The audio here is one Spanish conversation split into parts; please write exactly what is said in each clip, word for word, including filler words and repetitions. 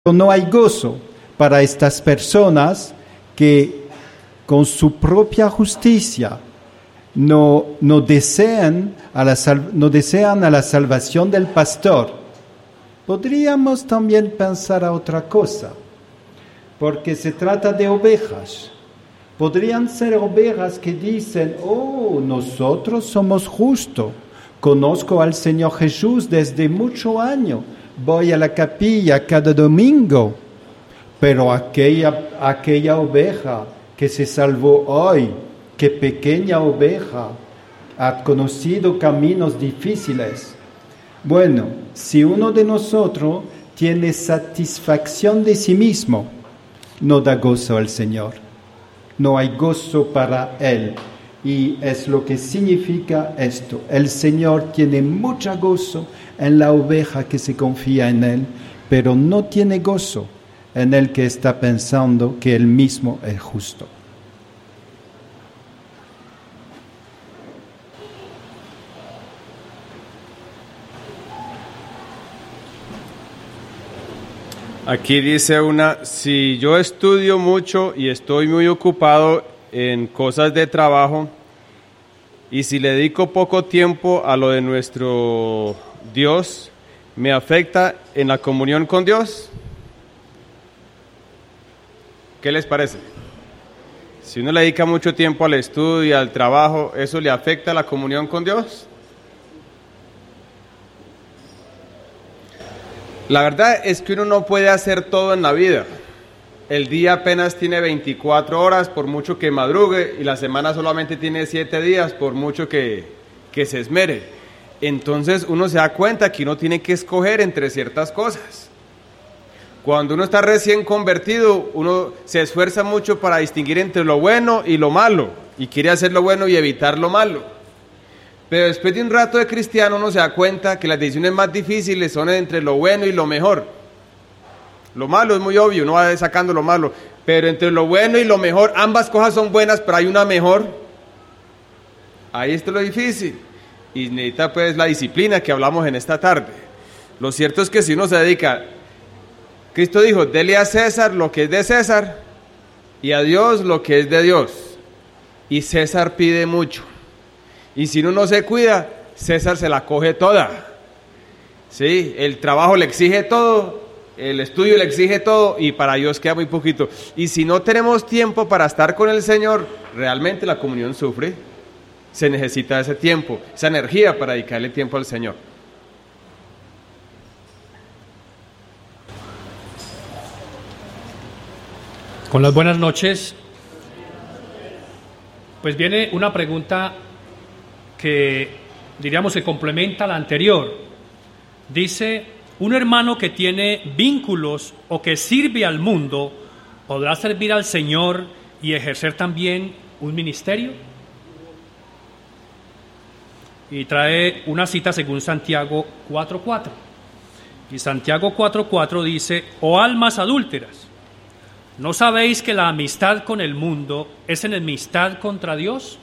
no hay gozo para estas personas que con su propia justicia no, no, desean, a la sal, no desean a la salvación del pastor. Podríamos también pensar a otra cosa, porque se trata de ovejas. Podrían ser ovejas que dicen, oh, nosotros somos justos, conozco al Señor Jesús desde muchos años, voy a la capilla cada domingo, pero aquella, aquella oveja que se salvó hoy, qué pequeña oveja, ha conocido caminos difíciles. Bueno, si uno de nosotros tiene satisfacción de sí mismo, no da gozo al Señor. No hay gozo para Él. Y es lo que significa esto. El Señor tiene mucho gozo en la oveja que se confía en Él, pero no tiene gozo en el que está pensando que Él mismo es justo. Aquí dice una, si yo estudio mucho y estoy muy ocupado en cosas de trabajo, y si le dedico poco tiempo a lo de nuestro Dios, ¿me afecta en la comunión con Dios? ¿Qué les parece? Si uno le dedica mucho tiempo al estudio y al trabajo, ¿eso le afecta a la comunión con Dios? La verdad es que uno no puede hacer todo en la vida. El día apenas tiene veinticuatro horas, por mucho que madrugue, y la semana solamente tiene siete días, por mucho que, que se esmere. Entonces uno se da cuenta que uno tiene que escoger entre ciertas cosas. Cuando uno está recién convertido, uno se esfuerza mucho para distinguir entre lo bueno y lo malo, y quiere hacer lo bueno y evitar lo malo. Pero después de un rato de cristiano uno se da cuenta que las decisiones más difíciles son entre lo bueno y lo mejor. Lo malo es muy obvio, uno va sacando lo malo, pero entre lo bueno y lo mejor, ambas cosas son buenas, pero hay una mejor. Ahí está lo difícil, y necesita pues la disciplina que hablamos en esta tarde. Lo cierto es que si uno se dedica, Cristo dijo, dele a César lo que es de César, y a Dios lo que es de Dios, y César pide mucho. Y si uno no se cuida, César se la coge toda. Sí, el trabajo le exige todo, el estudio le exige todo, y para Dios queda muy poquito. Y si no tenemos tiempo para estar con el Señor, realmente la comunión sufre. Se necesita ese tiempo, esa energía para dedicarle tiempo al Señor. Con las buenas noches, pues viene una pregunta que diríamos que complementa la anterior. Dice, un hermano que tiene vínculos o que sirve al mundo, ¿podrá servir al Señor y ejercer también un ministerio? Y trae una cita según Santiago cuatro cuatro. Y Santiago cuatro cuatro dice, oh almas adúlteras, ¿no sabéis que la amistad con el mundo es enemistad contra Dios?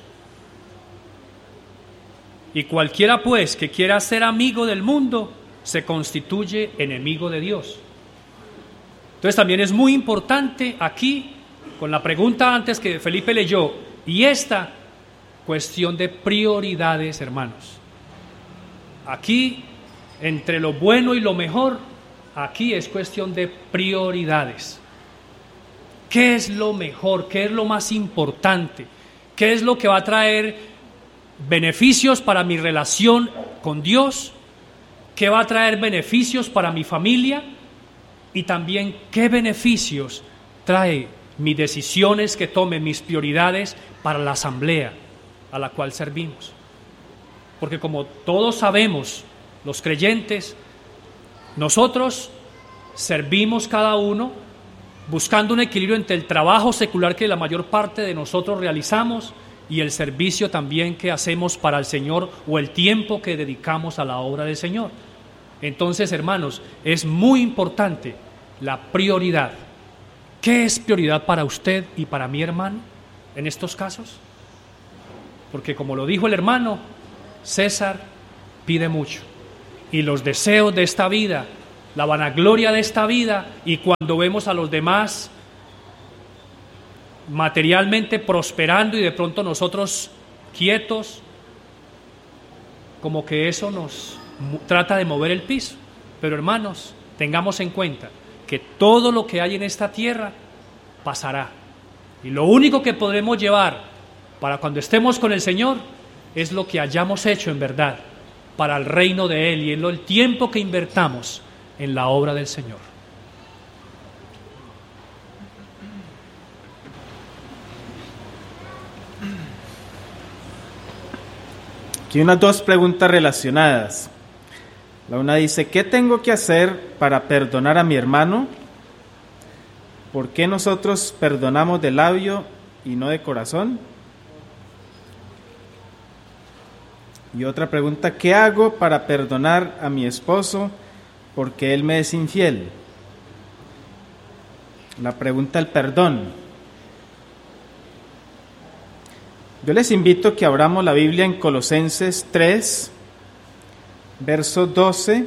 Y cualquiera pues que quiera ser amigo del mundo se constituye enemigo de Dios. Entonces también es muy importante aquí, con la pregunta antes que Felipe leyó, y esta cuestión de prioridades, hermanos. Aquí, entre lo bueno y lo mejor, aquí es cuestión de prioridades. ¿Qué es lo mejor? ¿Qué es lo más importante? ¿Qué es lo que va a traer beneficios para mi relación con Dios? ¿Qué va a traer beneficios para mi familia? Y también, ¿qué beneficios trae mis decisiones que tome, mis prioridades para la asamblea a la cual servimos? Porque como todos sabemos, los creyentes, nosotros servimos cada uno buscando un equilibrio entre el trabajo secular que la mayor parte de nosotros realizamos y el servicio también que hacemos para el Señor o el tiempo que dedicamos a la obra del Señor. Entonces, hermanos, es muy importante la prioridad. ¿Qué es prioridad para usted y para mi hermano en estos casos? Porque como lo dijo el hermano, César pide mucho y los deseos de esta vida la vanagloria de esta vida, y cuando vemos a los demás materialmente prosperando y de pronto nosotros quietos, como que eso nos trata de mover el piso. Pero hermanos, tengamos en cuenta que todo lo que hay en esta tierra pasará, y lo único que podremos llevar para cuando estemos con el Señor es lo que hayamos hecho en verdad para el reino de Él y en el tiempo que invertamos en la obra del Señor. Aquí unas dos preguntas relacionadas. La una dice, ¿qué tengo que hacer para perdonar a mi hermano? ¿Por qué nosotros perdonamos de labio y no de corazón? Y otra pregunta, ¿qué hago para perdonar a mi esposo porque él me es infiel? La pregunta del perdón. Yo les invito a que abramos la Biblia en Colosenses tres, verso doce.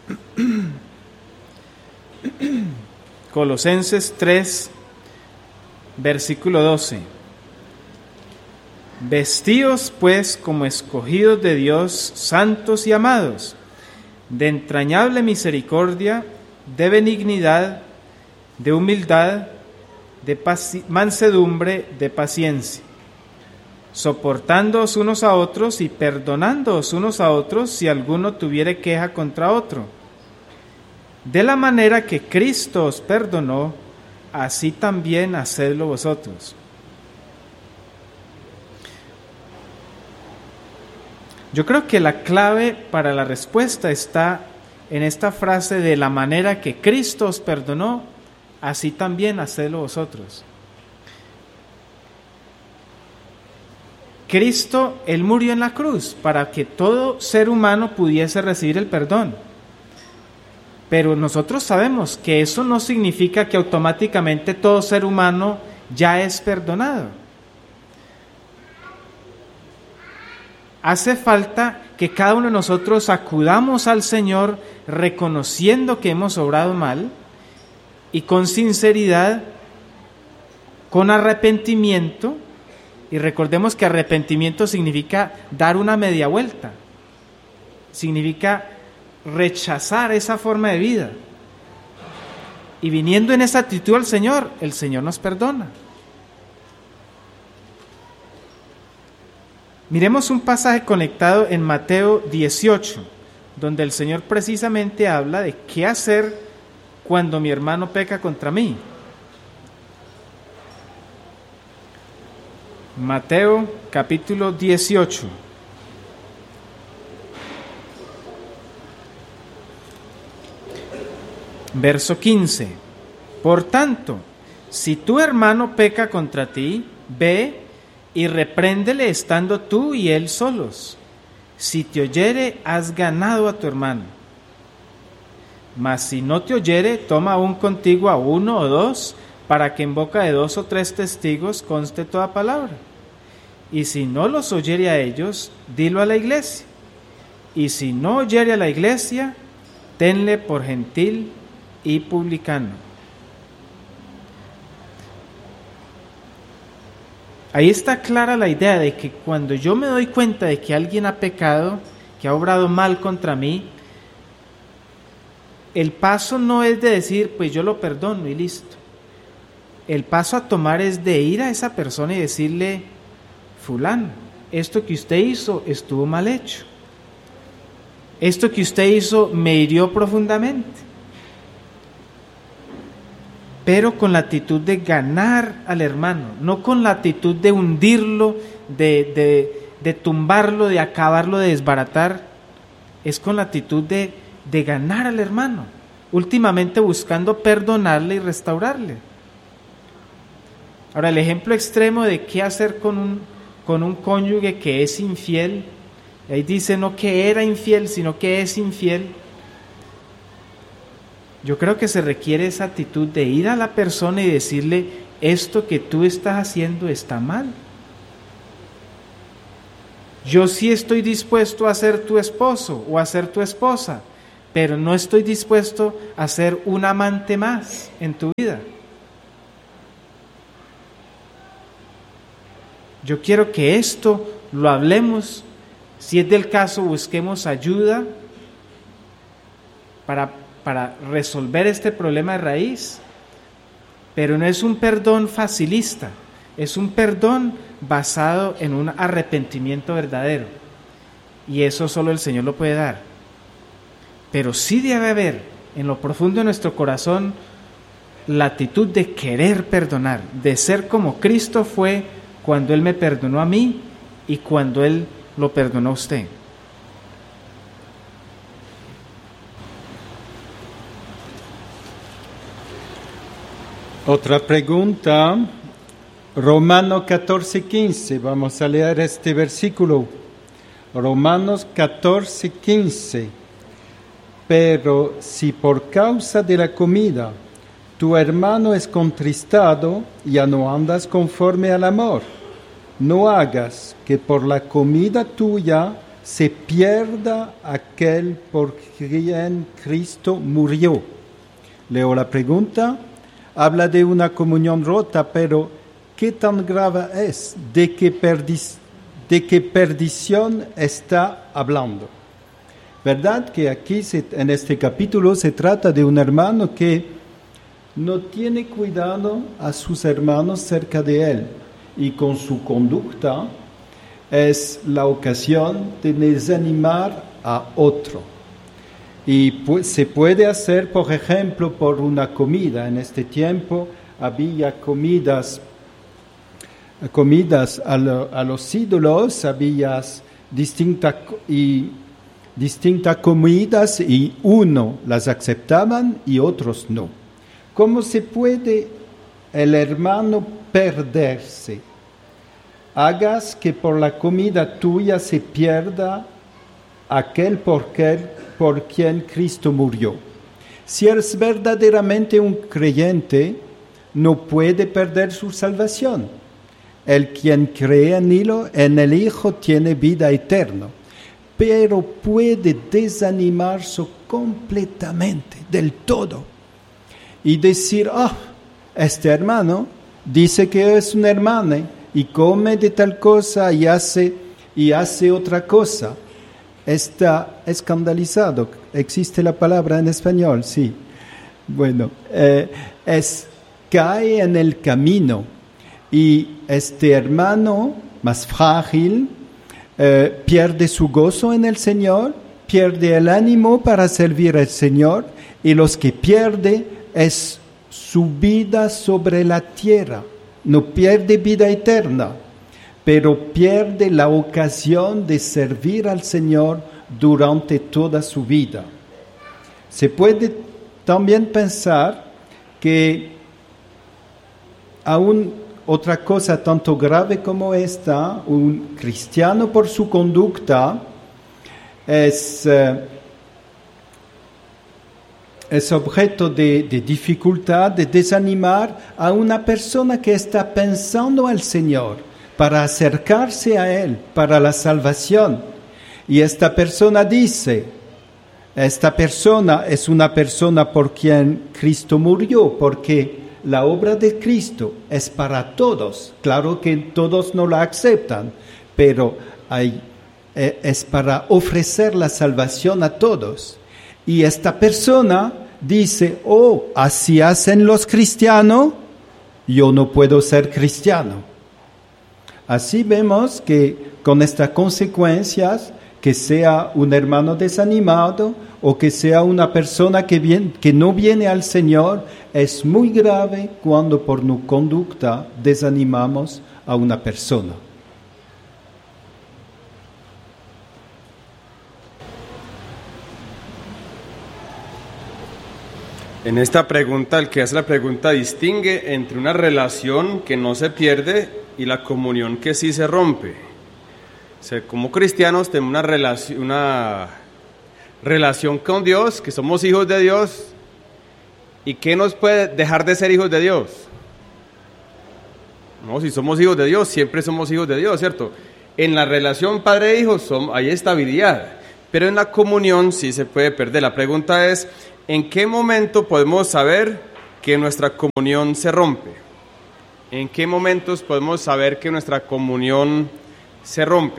Colosenses tres, versículo doce. Vestíos pues como escogidos de Dios, santos y amados, de entrañable misericordia, de benignidad, de humildad, de paci- mansedumbre, de paciencia, soportándoos unos a otros y perdonándoos unos a otros si alguno tuviere queja contra otro. De la manera que Cristo os perdonó, así también hacedlo vosotros. Yo creo que la clave para la respuesta está en esta frase: de la manera que Cristo os perdonó, así también hacedlo vosotros. Cristo, Él murió en la cruz para que todo ser humano pudiese recibir el perdón. Pero nosotros sabemos que eso no significa que automáticamente todo ser humano ya es perdonado. Hace falta que cada uno de nosotros acudamos al Señor reconociendo que hemos obrado mal y con sinceridad, con arrepentimiento. Y recordemos que arrepentimiento significa dar una media vuelta, significa rechazar esa forma de vida. Y viniendo en esa actitud al Señor, el Señor nos perdona. Miremos un pasaje conectado en Mateo dieciocho, donde el Señor precisamente habla de qué hacer cuando mi hermano peca contra mí. Mateo capítulo dieciocho. Verso quince. Por tanto, si tu hermano peca contra ti, ve y repréndele estando tú y él solos. Si te oyere, has ganado a tu hermano. Mas si no te oyere, toma aún contigo a uno o dos, para que en boca de dos o tres testigos conste toda palabra. Y si no los oyere a ellos, dilo a la iglesia. Y si no oyere a la iglesia, tenle por gentil y publicano. Ahí está clara la idea de que cuando yo me doy cuenta de que alguien ha pecado, que ha obrado mal contra mí, el paso no es de decir, pues yo lo perdono y listo. El paso a tomar es de ir a esa persona y decirle, fulano, esto que usted hizo estuvo mal hecho. Esto que usted hizo me hirió profundamente. Pero con la actitud de ganar al hermano, no con la actitud de hundirlo, de, de, de tumbarlo, de acabarlo, de desbaratar. Es con la actitud de, de ganar al hermano, últimamente buscando perdonarle y restaurarle. Ahora, el ejemplo extremo de qué hacer con un, con un cónyuge que es infiel, ahí dice no que era infiel, sino que es infiel. Yo creo que se requiere esa actitud de ir a la persona y decirle, esto que tú estás haciendo está mal. Yo sí estoy dispuesto a ser tu esposo o a ser tu esposa, pero no estoy dispuesto a ser un amante más en tu vida. Yo quiero que esto lo hablemos. Si es del caso, busquemos ayuda para, para resolver este problema de raíz. Pero no es un perdón facilista, es un perdón basado en un arrepentimiento verdadero. Y eso solo el Señor lo puede dar. Pero sí debe haber en lo profundo de nuestro corazón la actitud de querer perdonar, de ser como Cristo fue cuando Él me perdonó a mí y cuando Él lo perdonó a usted. Otra pregunta, Romanos catorce, quince, vamos a leer este versículo. Romanos catorce, quince. Pero si por causa de la comida tu hermano es contristado, ya no andas conforme al amor. No hagas que por la comida tuya se pierda aquel por quien Cristo murió. Leo la pregunta. Habla de una comunión rota, pero ¿qué tan grave es? ¿De qué, perdic- de qué perdición está hablando? ¿Verdad que aquí se, en este capítulo se trata de un hermano que no tiene cuidado a sus hermanos cerca de él y con su conducta es la ocasión de desanimar a otro? Y pues, se puede hacer, por ejemplo, por una comida. En este tiempo había comidas, comidas a, lo, a los ídolos, había distintas y distintas comidas y uno las aceptaban y otros no. ¿Cómo se puede el hermano perderse? Hagas que por la comida tuya se pierda aquel por qué por quien Cristo murió. Si es verdaderamente un creyente, no puede perder su salvación. El quien cree en el, en el Hijo tiene vida eterna, pero puede desanimarse completamente, del todo, y decir, ah, oh, este hermano dice que es un hermano y come de tal cosa y hace, y hace otra cosa. Está escandalizado. ¿Existe la palabra en español? Sí. Bueno, eh, es, cae en el camino y este hermano más frágil eh, pierde su gozo en el Señor, pierde el ánimo para servir al Señor y los que pierde es su vida sobre la tierra. No pierde vida eterna, pero pierde la ocasión de servir al Señor durante toda su vida. Se puede también pensar que aún otra cosa tanto grave como esta, un cristiano por su conducta es, eh, es objeto de, de dificultad, de desanimar a una persona que está pensando al Señor para acercarse a Él, para la salvación. Y esta persona dice, esta persona es una persona por quien Cristo murió, porque la obra de Cristo es para todos. Claro que todos no la aceptan, pero hay, eh, es para ofrecer la salvación a todos. Y esta persona dice, oh, así hacen los cristianos, yo no puedo ser cristiano. Así vemos que con estas consecuencias, que sea un hermano desanimado o que sea una persona que, viene, que no viene al Señor, es muy grave cuando por nuestra conducta desanimamos a una persona. En esta pregunta, el que hace la pregunta distingue entre una relación que no se pierde y la comunión que sí se rompe. O sea, como cristianos tenemos una relación, una relación con Dios, que somos hijos de Dios. ¿Y qué nos puede dejar de ser hijos de Dios? No, si somos hijos de Dios, siempre somos hijos de Dios, ¿cierto? En la relación padre-hijo hay estabilidad, pero en la comunión sí se puede perder. La pregunta es, ¿en qué momento podemos saber que nuestra comunión se rompe? ¿En qué momentos podemos saber que nuestra comunión se rompe?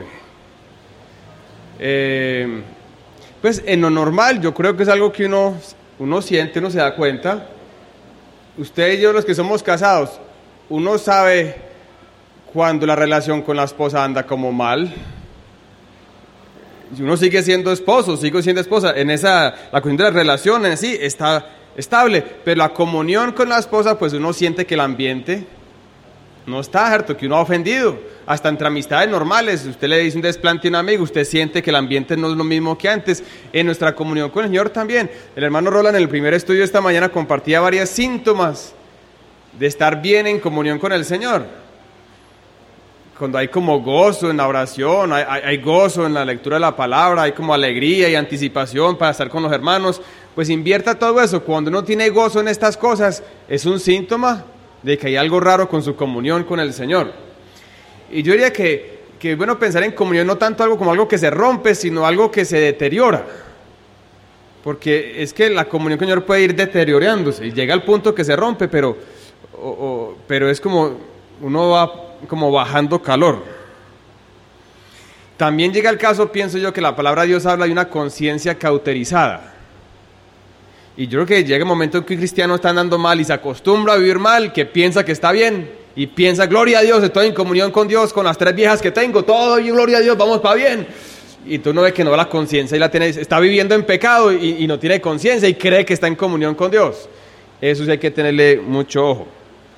Eh, pues en lo normal yo creo que es algo que uno, uno siente, uno se da cuenta. Usted y yo, los que somos casados, uno sabe cuando la relación con la esposa anda como mal. Si uno sigue siendo esposo, sigo siendo esposa, en esa, la cuestión de la relación en sí está estable, pero la comunión con la esposa, pues uno siente que el ambiente no está, ¿cierto? Que uno ha ofendido. Hasta entre amistades normales, usted le dice un desplante a un amigo, usted siente que el ambiente no es lo mismo que antes. En nuestra comunión con el Señor también. El hermano Roland en el primer estudio esta mañana compartía varios síntomas de estar bien en comunión con el Señor. Cuando hay como gozo en la oración, hay, hay, hay gozo en la lectura de la palabra, hay como alegría y anticipación para estar con los hermanos, pues invierta todo eso. Cuando uno tiene gozo en estas cosas, es un síntoma de que hay algo raro con su comunión con el Señor. Y yo diría que, que es bueno pensar en comunión no tanto algo como algo que se rompe, sino algo que se deteriora. Porque es que la comunión con el Señor puede ir deteriorándose y llega al punto que se rompe, pero, o, o, pero es como uno va como bajando calor. También llega el caso, pienso yo, que la palabra de Dios habla de una conciencia cauterizada. Y yo creo que llega el momento en que un cristiano está andando mal y se acostumbra a vivir mal, que piensa que está bien. Y piensa, gloria a Dios, estoy en comunión con Dios, con las tres viejas que tengo, todo bien, gloria a Dios, vamos para bien. Y tú no ves que no la conciencia y la tiene, está viviendo en pecado y, y no tiene conciencia y cree que está en comunión con Dios. Eso sí hay que tenerle mucho ojo.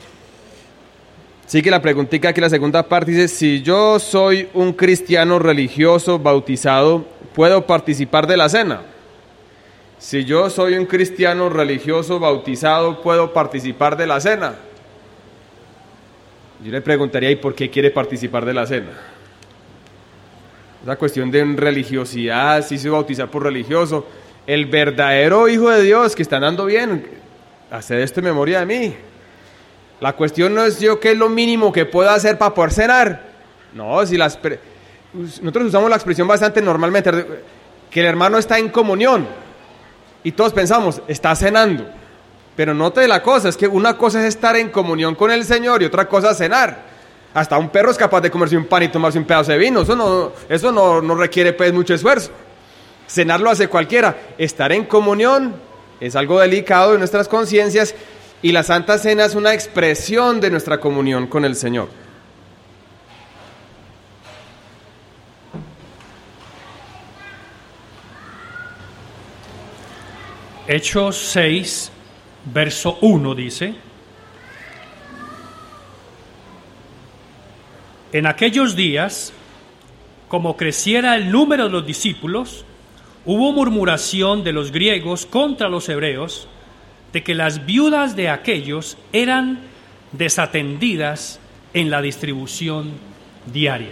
Sigue la preguntita aquí, la segunda parte, dice, si yo soy un cristiano religioso bautizado, ¿puedo participar de la cena? Si yo soy un cristiano religioso bautizado, ¿puedo participar de la cena? Yo le preguntaría, ¿y por qué quiere participar de la cena? Esa cuestión de religiosidad, si se bautiza por religioso. El verdadero Hijo de Dios que está andando bien, haced esto en memoria de mí. La cuestión no es yo qué es lo mínimo que puedo hacer para poder cenar. No, si las nosotros usamos la expresión bastante normalmente, que el hermano está en comunión. Y todos pensamos, está cenando. Pero note la cosa, es que una cosa es estar en comunión con el Señor y otra cosa es cenar. Hasta un perro es capaz de comerse un pan y tomarse un pedazo de vino. Eso no, eso no, no requiere pues mucho esfuerzo. Cenar lo hace cualquiera. Estar en comunión es algo delicado de nuestras conciencias y la Santa Cena es una expresión de nuestra comunión con el Señor. Hechos seis, verso uno dice: en aquellos días, como creciera el número de los discípulos, hubo murmuración de los griegos contra los hebreos, de que las viudas de aquellos eran desatendidas en la distribución diaria.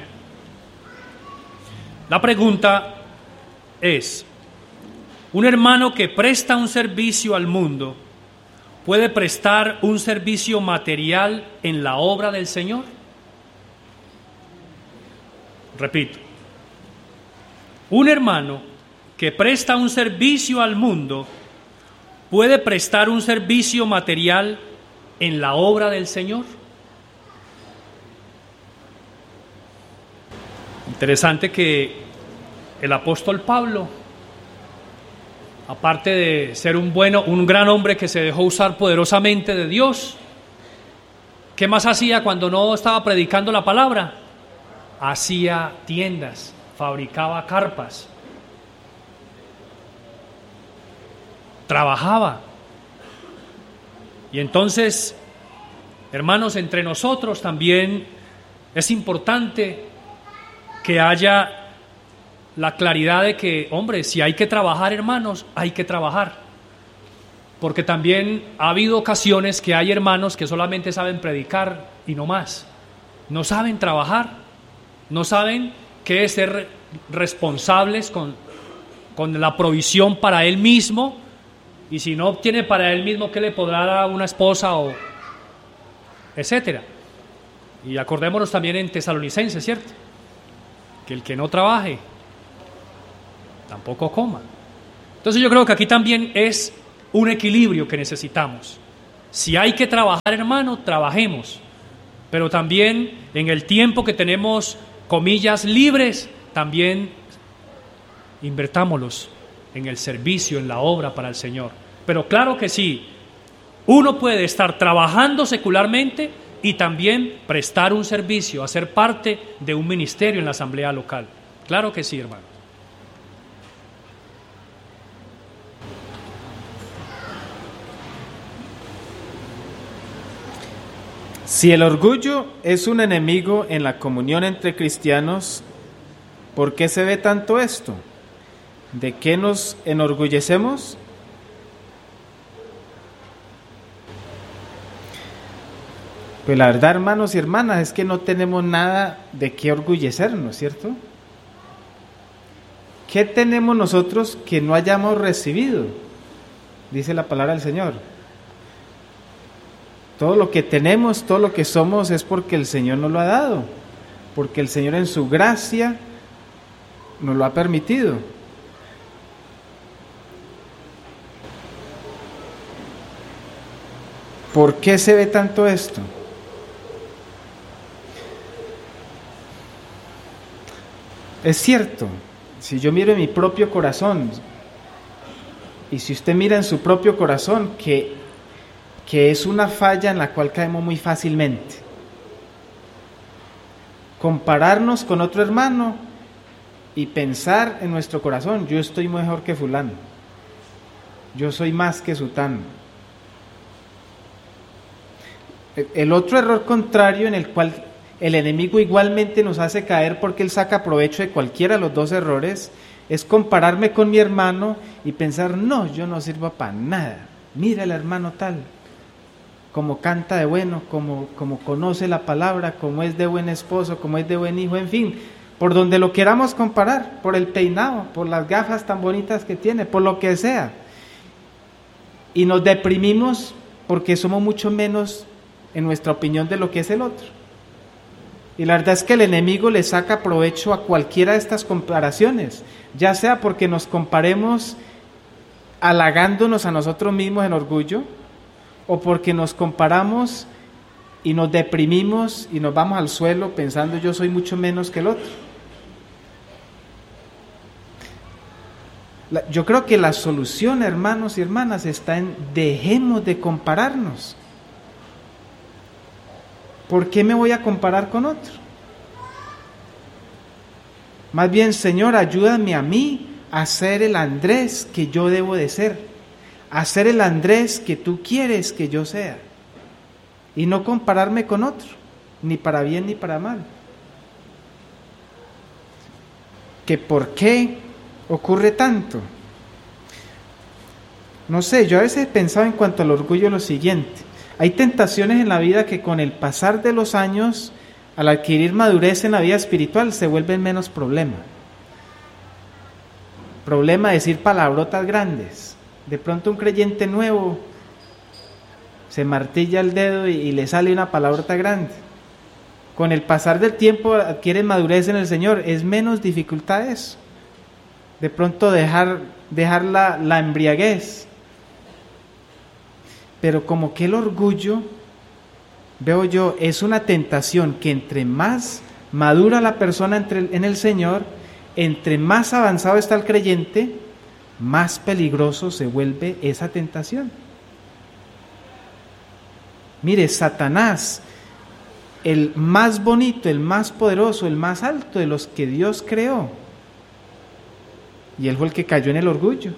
La pregunta es: ¿un hermano que presta un servicio al mundo puede prestar un servicio material en la obra del Señor? Repito, un hermano que presta un servicio al mundo puede prestar un servicio material en la obra del Señor. Interesante que el apóstol Pablo, aparte de ser un bueno, un gran hombre que se dejó usar poderosamente de Dios, ¿qué más hacía cuando no estaba predicando la palabra? Hacía tiendas, fabricaba carpas, trabajaba. Y entonces, hermanos, entre nosotros también es importante que haya la claridad de que, hombre, si hay que trabajar, hermanos, hay que trabajar. Porque también ha habido ocasiones que hay hermanos que solamente saben predicar y no más. No saben trabajar, no saben qué es ser responsables con, con la provisión para él mismo. Y si no obtiene para él mismo, ¿qué le podrá dar a una esposa o etcétera? Y acordémonos también en Tesalonicenses, ¿cierto? Que el que no trabaje, tampoco coma. Entonces yo creo que aquí también es un equilibrio que necesitamos. Si hay que trabajar, hermano, trabajemos, pero también en el tiempo que tenemos, comillas, libres, también invertámoslos en el servicio, en la obra para el Señor. Pero claro que sí, uno puede estar trabajando secularmente y también prestar un servicio, hacer parte de un ministerio en la asamblea local. Claro que sí, hermano. Si el orgullo es un enemigo en la comunión entre cristianos, ¿por qué se ve tanto esto? ¿De qué nos enorgullecemos? Pues la verdad, hermanos y hermanas, es que no tenemos nada de qué orgullecernos, ¿cierto? ¿Qué tenemos nosotros que no hayamos recibido? Dice la palabra del Señor. Todo lo que tenemos, todo lo que somos es porque el Señor nos lo ha dado, porque el Señor en su gracia nos lo ha permitido. ¿Por qué se ve tanto esto? Es cierto, si yo miro en mi propio corazón, y si usted mira en su propio corazón, que que es una falla en la cual caemos muy fácilmente. Compararnos con otro hermano y pensar en nuestro corazón, yo estoy mejor que fulano, yo soy más que sutano. El otro error contrario en el cual el enemigo igualmente nos hace caer porque él saca provecho de cualquiera de los dos errores es compararme con mi hermano y pensar, no, yo no sirvo para nada, mira el hermano tal, como canta de bueno, como, como conoce la palabra, como es de buen esposo, como es de buen hijo, en fin, por donde lo queramos comparar, por el peinado, por las gafas tan bonitas que tiene, por lo que sea. Y nos deprimimos porque somos mucho menos, en nuestra opinión, de lo que es el otro. Y la verdad es que el enemigo le saca provecho a cualquiera de estas comparaciones, ya sea porque nos comparemos halagándonos a nosotros mismos en orgullo, o porque nos comparamos y nos deprimimos y nos vamos al suelo pensando yo soy mucho menos que el otro. La, yo creo que la solución, hermanos y hermanas, está en dejemos de compararnos. ¿Por qué me voy a comparar con otro? Más bien, Señor, ayúdame a mí a ser el Andrés que yo debo de ser, a ser el Andrés que tú quieres que yo sea, y no compararme con otro, ni para bien ni para mal. ¿Que por qué ocurre tanto? No sé, yo a veces he pensado en cuanto al orgullo lo siguiente: hay tentaciones en la vida que con el pasar de los años, al adquirir madurez en la vida espiritual, se vuelven menos problema. Problema decir palabrotas grandes. De pronto un creyente nuevo se martilla el dedo y, y le sale una palabrota grande. Con el pasar del tiempo adquiere madurez en el Señor, es menos dificultad eso. De pronto dejar, dejar la, la embriaguez. Pero como que el orgullo, veo yo, es una tentación que entre más madura la persona entre, en el Señor, entre más avanzado está el creyente, más peligroso se vuelve esa tentación. Mire, Satanás, el más bonito, el más poderoso, el más alto de los que Dios creó, y él fue el que cayó en el orgullo.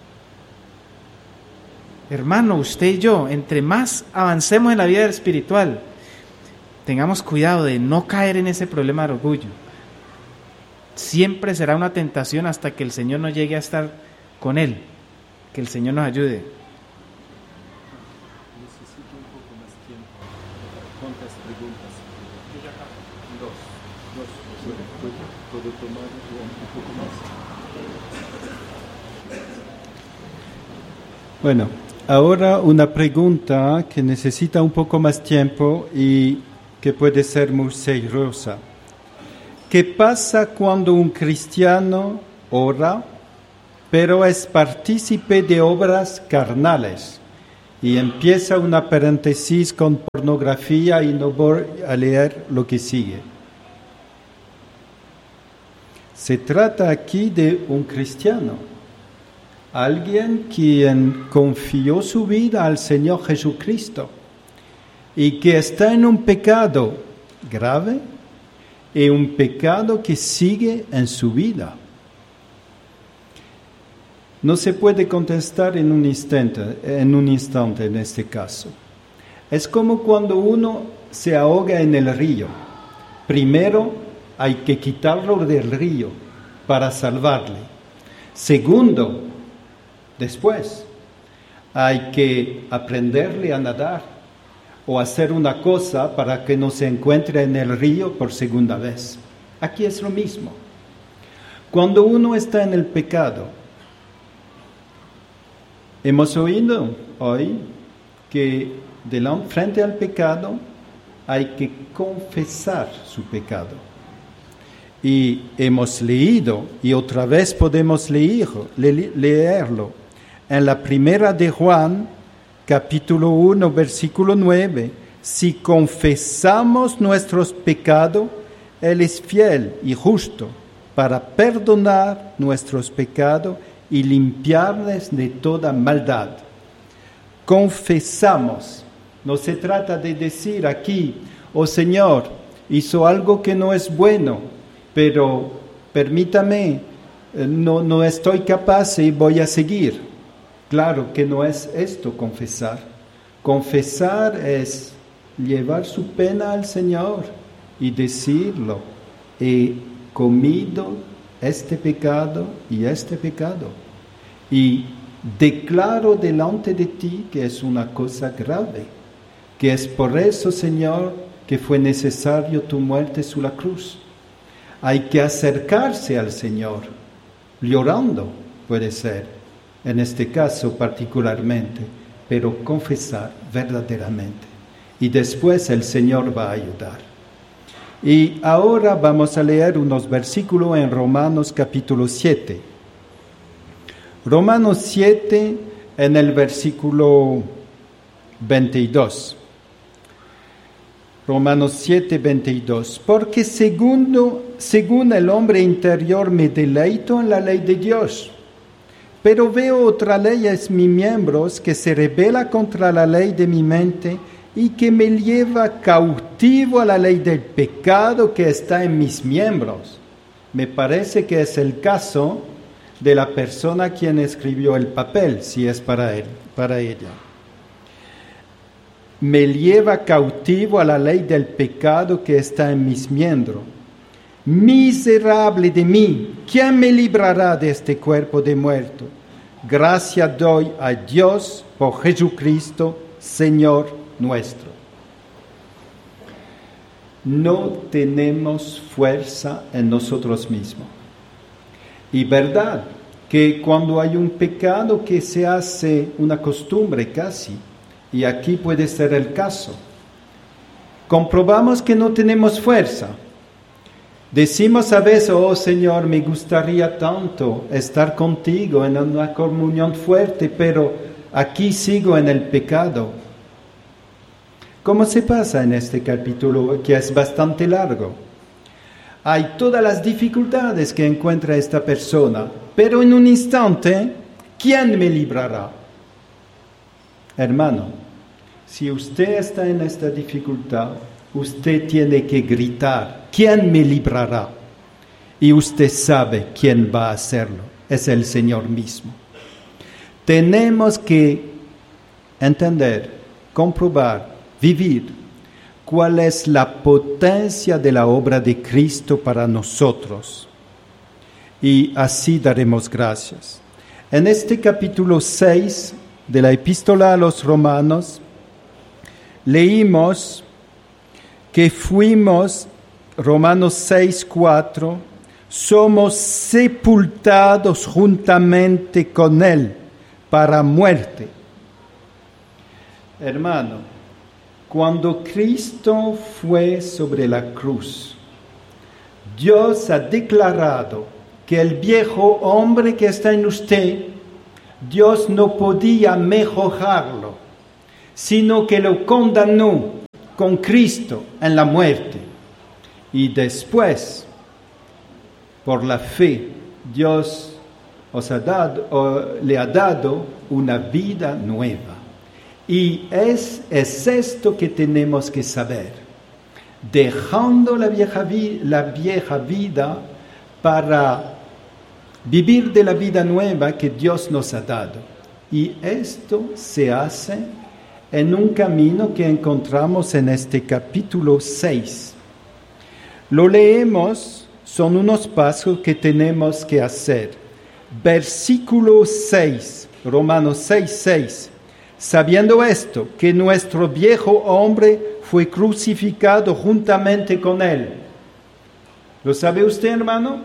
Hermano, usted y yo, entre más avancemos en la vida espiritual, tengamos cuidado de no caer en ese problema de orgullo. Siempre será una tentación hasta que el Señor no llegue a estar con él. Que el Señor nos ayude. Necesito un poco más tiempo. ¿Cuántas preguntas? Dos. Dos. ¿Puedo tomar un poco más? Bueno, ahora una pregunta que necesita un poco más tiempo y que puede ser muy seriosa. ¿Qué pasa cuando un cristiano ora pero es partícipe de obras carnales. Y empieza una paréntesis con pornografía y no voy a leer lo que sigue. Se trata aquí de un cristiano, alguien quien confió su vida al Señor Jesucristo y que está en un pecado grave y un pecado que sigue en su vida. No se puede contestar en un instante, en un instante en este caso. Es como cuando uno se ahoga en el río. Primero hay que quitarlo del río para salvarle. Segundo, después hay que aprenderle a nadar o hacer una cosa para que no se encuentre en el río por segunda vez. Aquí es lo mismo. Cuando uno está en el pecado, hemos oído hoy que delante, frente al pecado hay que confesar su pecado. Y hemos leído, y otra vez podemos leer, le, leerlo, en la primera de Juan, capítulo uno, versículo nueve. Si confesamos nuestros pecados, Él es fiel y justo para perdonar nuestros pecados y limpiarles de toda maldad. Confesamos. No se trata de decir aquí, oh Señor, hizo algo que no es bueno, pero permítame, no, no estoy capaz y voy a seguir. Claro que no es esto confesar. Confesar es llevar su pena al Señor y decirlo. He comido este pecado y este pecado, y declaro delante de ti que es una cosa grave, que es por eso, Señor, que fue necesario tu muerte sobre la cruz. Hay que acercarse al Señor, llorando, puede ser, en este caso particularmente, pero confesar verdaderamente, y después el Señor va a ayudar. Y ahora vamos a leer unos versículos en Romanos capítulo siete. Romanos siete en el versículo veintidós. Romanos siete, veintidós. Porque segundo, según el hombre interior me deleito en la ley de Dios, pero veo otra ley en mis miembros que se rebela contra la ley de mi mente y que me lleva cautivo a la ley del pecado que está en mis miembros. Me parece que es el caso de la persona quien escribió el papel, si es para él, para ella. Me lleva cautivo a la ley del pecado que está en mis miembros. Miserable de mí, ¿quién me librará de este cuerpo de muerto? Gracias doy a Dios por Jesucristo, Señor nuestro. No tenemos fuerza en nosotros mismos. Y verdad que cuando hay un pecado que se hace una costumbre casi, y aquí puede ser el caso, comprobamos que no tenemos fuerza. Decimos a veces, oh Señor, me gustaría tanto estar contigo en una comunión fuerte, pero aquí sigo en el pecado. ¿Cómo se pasa en este capítulo que es bastante largo? Hay todas las dificultades que encuentra esta persona, pero en un instante, ¿quién me librará? Hermano, si usted está en esta dificultad, usted tiene que gritar, ¿quién me librará? Y usted sabe quién va a hacerlo, es el Señor mismo. Tenemos que entender, comprobar, vivir cuál es la potencia de la obra de Cristo para nosotros. Y así daremos gracias. En este capítulo seis de la Epístola a los Romanos, leímos que fuimos, Romanos seis, cuatro, somos sepultados juntamente con Él para muerte. Hermano, cuando Cristo fue sobre la cruz, Dios ha declarado que el viejo hombre que está en usted, Dios no podía mejorarlo, sino que lo condenó con Cristo en la muerte. Y después, por la fe, Dios os ha dado, o le ha dado una vida nueva. Y es, es esto que tenemos que saber. Dejando la vieja, vi, la vieja vida para vivir de la vida nueva que Dios nos ha dado. Y esto se hace en un camino que encontramos en este capítulo seis. Lo leemos, son unos pasos que tenemos que hacer. Versículo seis, Romanos seis, seis. Sabiendo esto, que nuestro viejo hombre fue crucificado juntamente con él. ¿Lo sabe usted, hermano?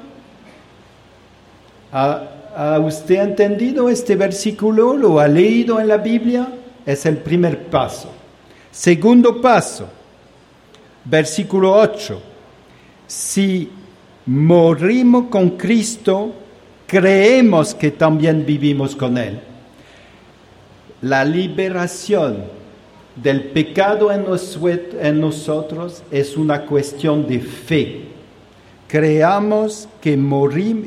¿Ha, ¿Ha usted entendido este versículo? ¿Lo ha leído en la Biblia? Es el primer paso. Segundo paso, versículo ocho. Si morimos con Cristo, creemos que también vivimos con Él. La liberación del pecado en, nos, en nosotros es una cuestión de fe. Creamos que morimos,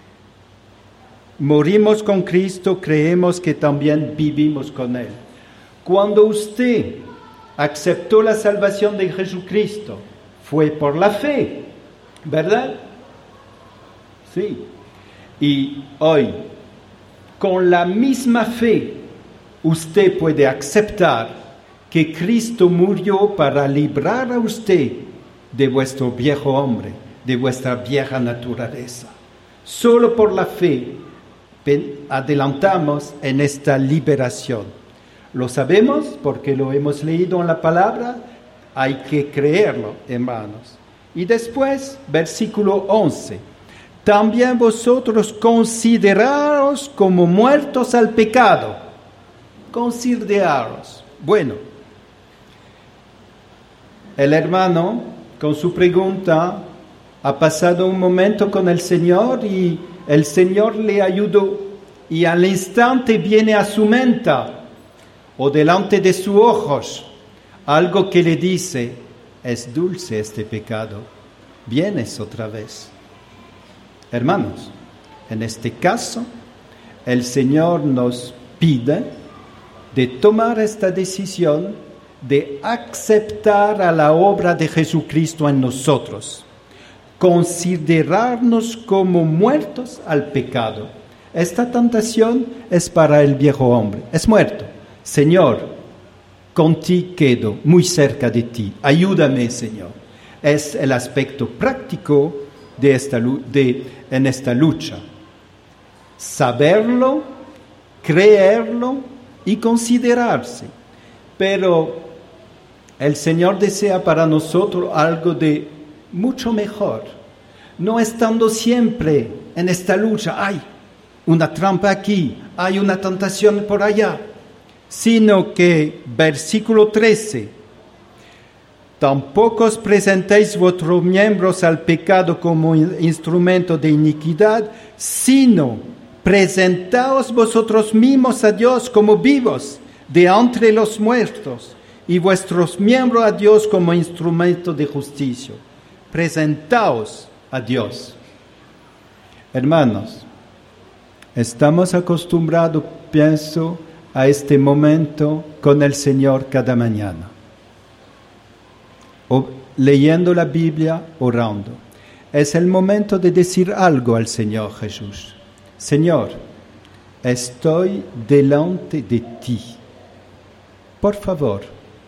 morimos con Cristo, creemos que también vivimos con Él. Cuando usted aceptó la salvación de Jesucristo, fue por la fe, ¿verdad? Sí. Y hoy, con la misma fe, usted puede aceptar que Cristo murió para librar a usted de vuestro viejo hombre, de vuestra vieja naturaleza. Solo por la fe adelantamos en esta liberación. Lo sabemos porque lo hemos leído en la palabra, hay que creerlo, hermanos. Y después, versículo once. También vosotros consideraos como muertos al pecado. Consideraros. Bueno, el hermano, con su pregunta, ha pasado un momento con el Señor y el Señor le ayudó. Y al instante viene a su mente o delante de sus ojos algo que le dice, es dulce este pecado, vienes otra vez. Hermanos, en este caso, el Señor nos pide de tomar esta decisión de aceptar a la obra de Jesucristo en nosotros, considerarnos como muertos al pecado. Esta tentación es para el viejo hombre, es muerto. Señor, contigo quedo, muy cerca de ti, ayúdame, Señor. Es el aspecto práctico de esta, de, en esta lucha. Saberlo, creerlo y considerarse. Pero el Señor desea para nosotros algo de mucho mejor. No estando siempre en esta lucha, hay una trampa aquí, hay una tentación por allá, sino que, versículo trece, tampoco os presentéis vuestros miembros al pecado como instrumento de iniquidad, sino presentaos vosotros mismos a Dios como vivos de entre los muertos, y vuestros miembros a Dios como instrumento de justicia. Presentaos a Dios. Hermanos, estamos acostumbrados, pienso, a este momento con el Señor cada mañana. O leyendo la Biblia, orando. Es el momento de decir algo al Señor Jesús. Señor, estoy delante de ti. Por favor,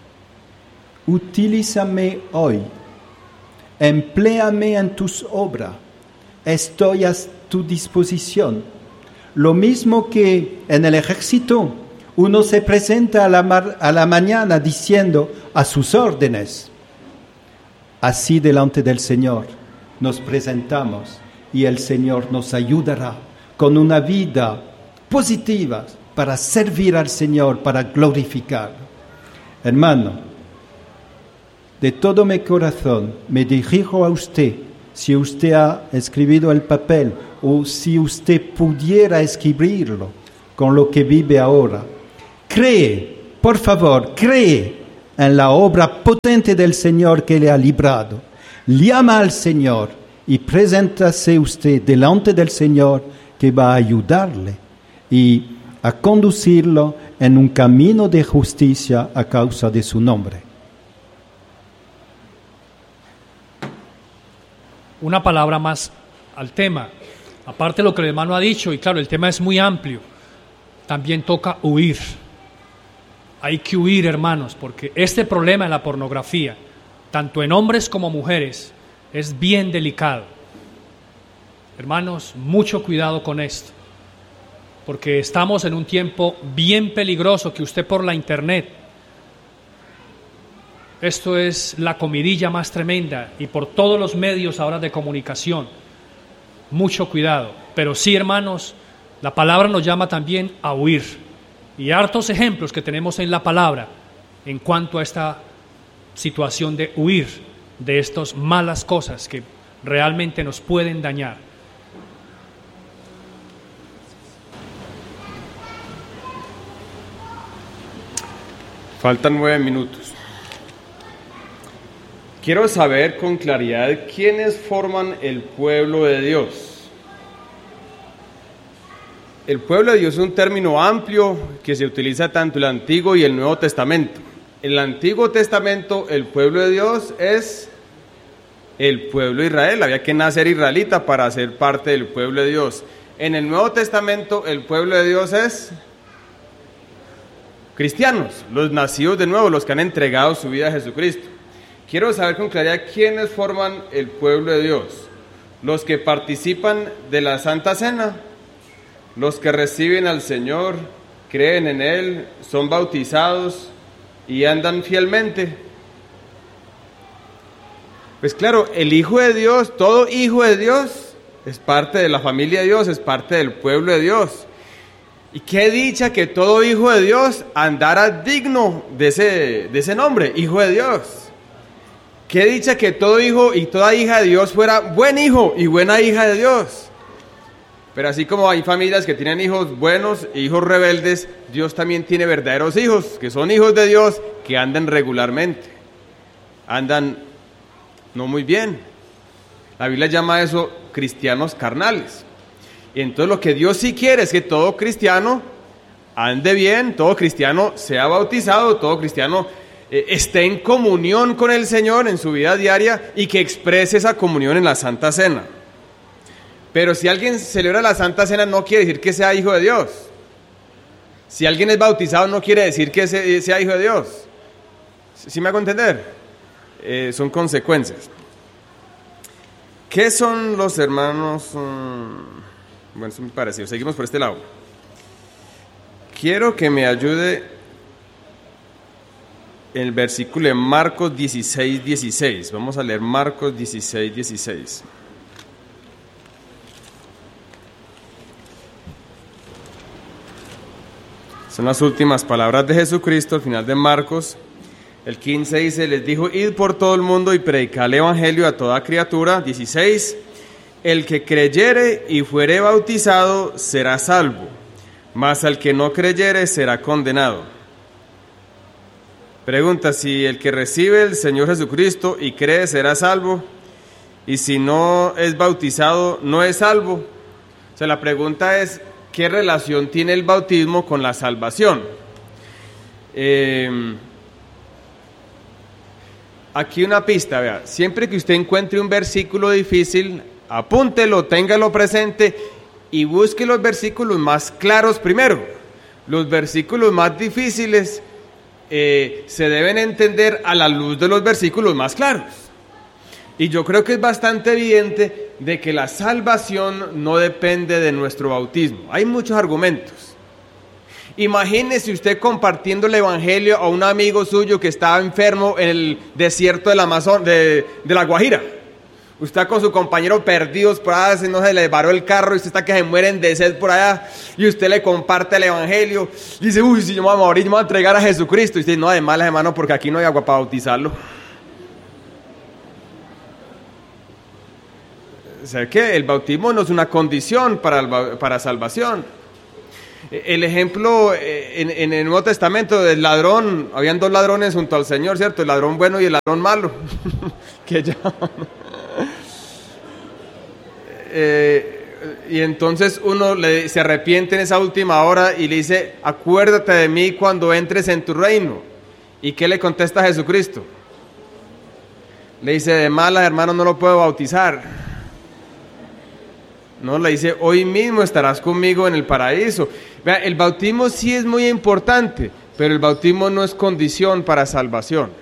utilízame hoy. Empléame en tus obras. Estoy a tu disposición. Lo mismo que en el ejército, uno se presenta a la, mar, a la mañana diciendo a sus órdenes. Así delante del Señor nos presentamos y el Señor nos ayudará con una vida positiva para servir al Señor, para glorificarlo. Hermano, de todo mi corazón me dirijo a usted. Si usted ha escrito el papel o si usted pudiera escribirlo con lo que vive ahora. Cree, por favor, cree en la obra potente del Señor que le ha librado. Llama al Señor y preséntase usted delante del Señor, que va a ayudarle y a conducirlo en un camino de justicia a causa de su nombre. Una palabra más al tema. Aparte de lo que el hermano ha dicho, y claro, el tema es muy amplio, también toca huir. Hay que huir, hermanos, porque este problema de la pornografía, tanto en hombres como mujeres, es bien delicado. Hermanos, mucho cuidado con esto, porque estamos en un tiempo bien peligroso que usted por la internet, esto es la comidilla más tremenda, y por todos los medios ahora de comunicación, mucho cuidado. Pero sí, hermanos, la palabra nos llama también a huir, y hartos ejemplos que tenemos en la palabra en cuanto a esta situación de huir de estas malas cosas que realmente nos pueden dañar. Faltan nueve minutos. Quiero saber con claridad quiénes forman el pueblo de Dios. El pueblo de Dios es un término amplio que se utiliza tanto en el Antiguo y el Nuevo Testamento. En el Antiguo Testamento, el pueblo de Dios es el pueblo de Israel. Había que nacer israelita para ser parte del pueblo de Dios. En el Nuevo Testamento, el pueblo de Dios es cristianos, los nacidos de nuevo, los que han entregado su vida a Jesucristo. Quiero saber con claridad quiénes forman el pueblo de Dios. Los que participan de la Santa Cena, los que reciben al Señor, creen en Él, son bautizados y andan fielmente. Pues claro, el Hijo de Dios, todo hijo de Dios, es parte de la familia de Dios, es parte del pueblo de Dios. Y qué dicha que todo hijo de Dios andara digno de ese, de ese nombre, hijo de Dios. Qué dicha que todo hijo y toda hija de Dios fuera buen hijo y buena hija de Dios. Pero así como hay familias que tienen hijos buenos e hijos rebeldes, Dios también tiene verdaderos hijos, que son hijos de Dios, que andan regularmente, andan no muy bien. La Biblia llama eso cristianos carnales. Y entonces lo que Dios sí quiere es que todo cristiano ande bien, todo cristiano sea bautizado, todo cristiano eh, esté en comunión con el Señor en su vida diaria y que exprese esa comunión en la Santa Cena. Pero si alguien celebra la Santa Cena no quiere decir que sea hijo de Dios. Si alguien es bautizado no quiere decir que sea hijo de Dios. ¿Sí me hago entender? Eh, son consecuencias. ¿Qué son los hermanos? Um... Bueno, eso me pareció. Seguimos por este lado. Quiero que me ayude el versículo de Marcos dieciséis, dieciséis. Vamos a leer Marcos dieciséis, dieciséis. Son las últimas palabras de Jesucristo al final de Marcos. El quince dice, les dijo, id por todo el mundo y predicad el evangelio a toda criatura. dieciséis. El que creyere y fuere bautizado será salvo, mas al que no creyere será condenado. Pregunta, si el que recibe el Señor Jesucristo y cree será salvo, y si no es bautizado no es salvo. O sea, la pregunta es, ¿qué relación tiene el bautismo con la salvación? Eh, aquí una pista, vea, siempre que usted encuentre un versículo difícil, apúntelo, téngalo presente y busque los versículos más claros primero. Los versículos más difíciles eh, se deben entender a la luz de los versículos más claros. Y yo creo que es bastante evidente de que la salvación no depende de nuestro bautismo. Hay muchos argumentos. Imagínese usted compartiendo el evangelio a un amigo suyo que estaba enfermo en el desierto del Amazon, de, de la Guajira. Usted con su compañero perdidos por allá, no se le varó el carro y usted está que se mueren de sed por allá y usted le comparte el evangelio y dice, uy, si yo me voy a morir, yo me voy a entregar a Jesucristo. Y usted dice, no, de malas hermano, porque aquí no hay agua para bautizarlo. O sea que el bautismo no es una condición para, el, para salvación. El ejemplo en, en el Nuevo Testamento del ladrón, habían dos ladrones junto al Señor, ¿cierto? El ladrón bueno y el ladrón malo, que llaman. Eh, y entonces uno le, se arrepiente en esa última hora y le dice, acuérdate de mí cuando entres en tu reino. ¿Y qué le contesta a Jesucristo? Le dice, de malas, hermano, no lo puedo bautizar. No, le dice, hoy mismo estarás conmigo en el paraíso. Vea, el bautismo sí es muy importante, pero el bautismo no es condición para salvación.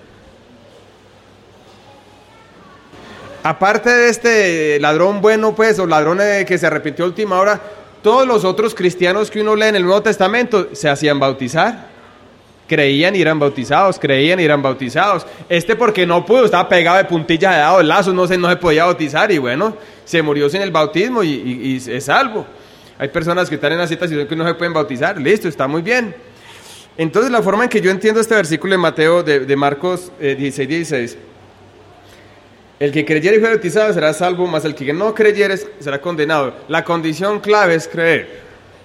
Aparte de este ladrón bueno, pues, o ladrón que se arrepintió a última hora, todos los otros cristianos que uno lee en el Nuevo Testamento se hacían bautizar. Creían y eran bautizados, creían y eran bautizados. Este porque no pudo, estaba pegado de puntillas, de dado de lazos, no se, no se podía bautizar y bueno, se murió sin el bautismo y, y, y es salvo. Hay personas que están en la situación que no se pueden bautizar, listo, está muy bien. Entonces la forma en que yo entiendo este versículo de Mateo, de, de Marcos eh, dieciséis, dieciséis, el que creyere y fue bautizado será salvo, mas el que no creyere será condenado. La condición clave es creer.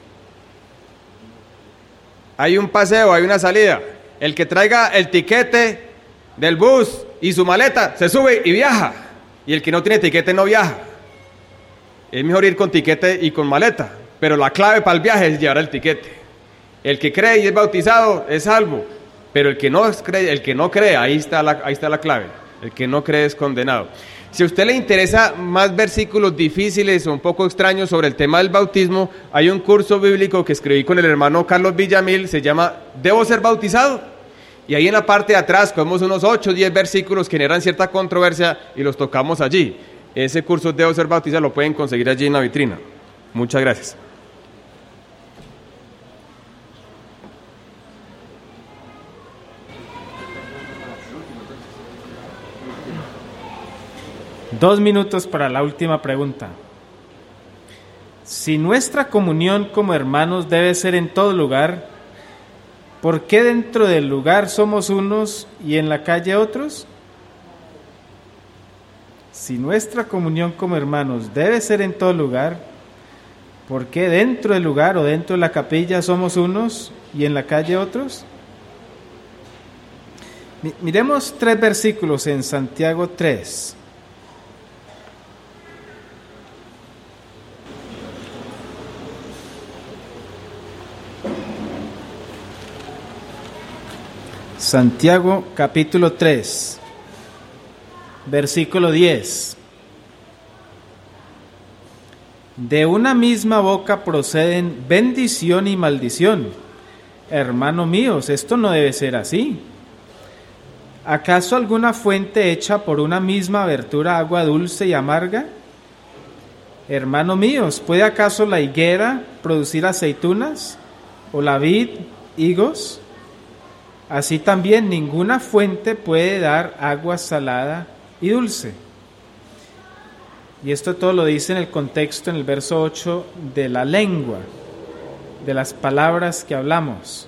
Hay un paseo, hay una salida. El que traiga el tiquete del bus y su maleta, se sube y viaja. Y el que no tiene tiquete no viaja. Es mejor ir con tiquete y con maleta. Pero la clave para el viaje es llevar el tiquete. El que cree y es bautizado es salvo. Pero el que no cree, el que no cree, ahí está la, ahí está la clave. El que no cree es condenado. Si a usted le interesa más versículos difíciles o un poco extraños sobre el tema del bautismo, hay un curso bíblico que escribí con el hermano Carlos Villamil, se llama ¿Debo ser bautizado? Y ahí en la parte de atrás cogemos unos ocho o diez versículos que generan cierta controversia y los tocamos allí. Ese curso ¿Debo ser bautizado? Lo pueden conseguir allí en la vitrina. Muchas gracias. Dos minutos para la última pregunta. Si nuestra comunión como hermanos debe ser en todo lugar, ¿por qué dentro del lugar somos unos y en la calle otros? Si nuestra comunión como hermanos debe ser en todo lugar, ¿por qué dentro del lugar o dentro de la capilla somos unos y en la calle otros? Miremos tres versículos en Santiago tres. Santiago capítulo tres, versículo diez. De una misma boca proceden bendición y maldición. Hermanos míos, esto no debe ser así. ¿Acaso alguna fuente hecha por una misma abertura agua dulce y amarga? Hermanos míos, ¿puede acaso la higuera producir aceitunas o la vid higos? Así también ninguna fuente puede dar agua salada y dulce. Y esto todo lo dice en el contexto, en el verso ocho, de la lengua, de las palabras que hablamos.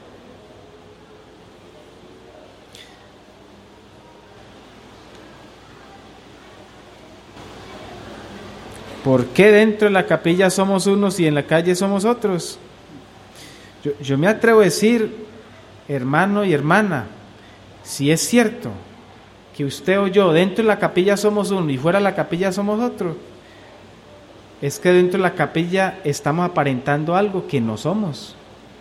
¿Por qué dentro de la capilla somos unos y en la calle somos otros? Yo, yo me atrevo a decir, hermano y hermana, si es cierto que usted o yo dentro de la capilla somos uno y fuera de la capilla somos otro, es que dentro de la capilla estamos aparentando algo que no somos.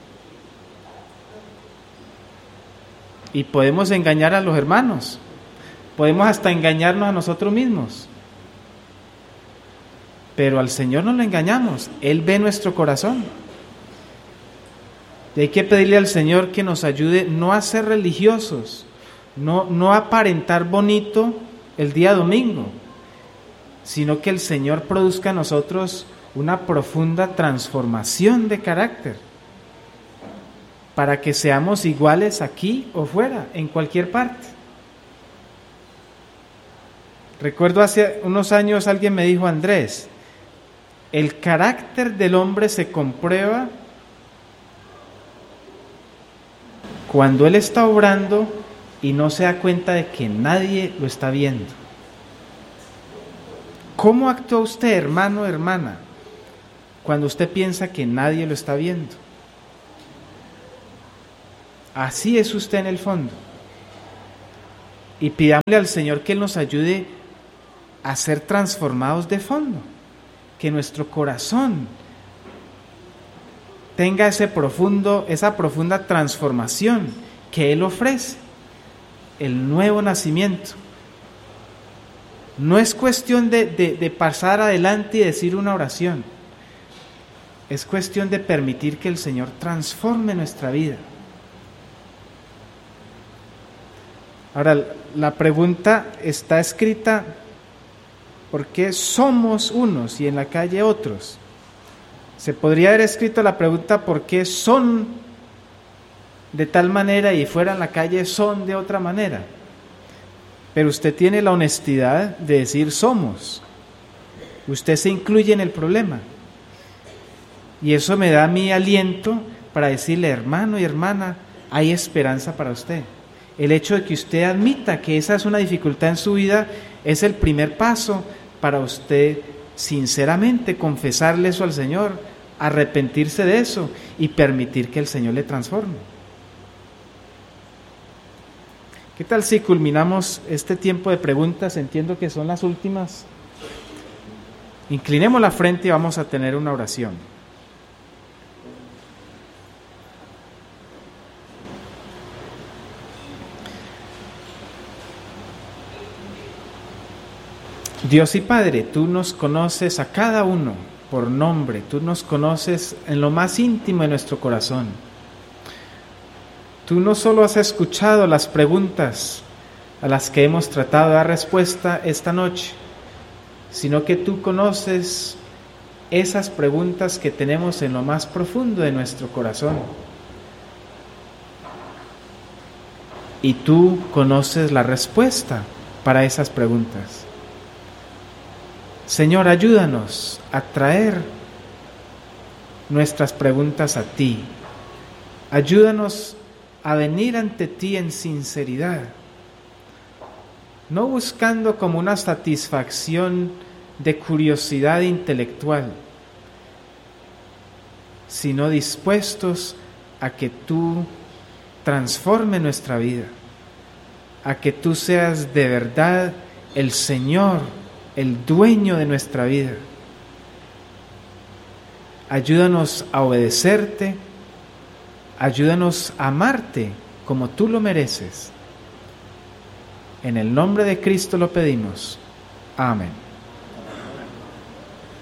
Y podemos engañar a los hermanos, podemos hasta engañarnos a nosotros mismos. Pero al Señor no lo engañamos, Él ve nuestro corazón. Y hay que pedirle al Señor que nos ayude no a ser religiosos, no, no a aparentar bonito el día domingo, sino que el Señor produzca en nosotros una profunda transformación de carácter, para que seamos iguales aquí o fuera, en cualquier parte. Recuerdo hace unos años alguien me dijo, Andrés, el carácter del hombre se comprueba cuando él está obrando y no se da cuenta de que nadie lo está viendo. ¿Cómo actúa usted, hermano, hermana, cuando usted piensa que nadie lo está viendo? Así es usted en el fondo. Y pidámosle al Señor que Él nos ayude a ser transformados de fondo, que nuestro corazón tenga ese profundo, esa profunda transformación que Él ofrece, el nuevo nacimiento. No es cuestión de, de, de pasar adelante y decir una oración, es cuestión de permitir que el Señor transforme nuestra vida. Ahora, la pregunta está escrita: ¿por qué somos unos y en la calle otros? Se podría haber escrito la pregunta: ¿por qué son de tal manera y fuera en la calle son de otra manera? Pero usted tiene la honestidad de decir somos. Usted se incluye en el problema. Y eso me da mi aliento para decirle: hermano y hermana, hay esperanza para usted. El hecho de que usted admita que esa es una dificultad en su vida es el primer paso para usted sinceramente confesarle eso al Señor, arrepentirse de eso y permitir que el Señor le transforme. ¿Qué tal si culminamos este tiempo de preguntas? Entiendo que son las últimas. Inclinemos la frente y vamos a tener una oración. Dios y Padre, tú nos conoces a cada uno por nombre, tú nos conoces en lo más íntimo de nuestro corazón. Tú no solo has escuchado las preguntas a las que hemos tratado de dar respuesta esta noche, sino que tú conoces esas preguntas que tenemos en lo más profundo de nuestro corazón. Y tú conoces la respuesta para esas preguntas. Señor, ayúdanos a traer nuestras preguntas a ti. Ayúdanos a venir ante ti en sinceridad, no buscando como una satisfacción de curiosidad intelectual, sino dispuestos a que tú transforme nuestra vida, a que tú seas de verdad el Señor, el dueño de nuestra vida. Ayúdanos a obedecerte, ayúdanos a amarte como tú lo mereces. En el nombre de Cristo lo pedimos. Amén.